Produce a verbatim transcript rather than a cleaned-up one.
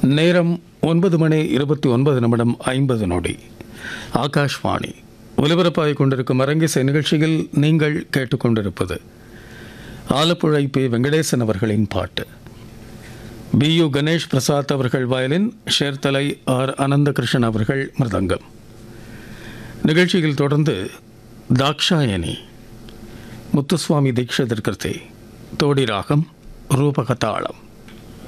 நேரம் ஒன்பது மணி இருபத்தி ஒன்பது நிமிடம் ஐம்பது நொடி. ஆகாஷ்வாணி ஒலிபரப்பாகிக் கொண்டிருக்கும் அரங்கிசை நிகழ்ச்சியில் நீங்கள் கேட்டுக்கொண்டிருப்பது ஆலப்புழை பி வெங்கடேசன் அவர்களின் பாட்டு. பி யு கணேஷ் பிரசாத் அவர்கள் வயலின், ஷேர்தலை ஆர் அனந்தகிருஷ்ணன் அவர்கள் மிருதங்கம். நிகழ்ச்சியில் தொடர்ந்து தாக்ஷாயணி முத்துசுவாமி தீட்சிதர் கிருதி, தோடி ராகம், ரூபகதாளம்.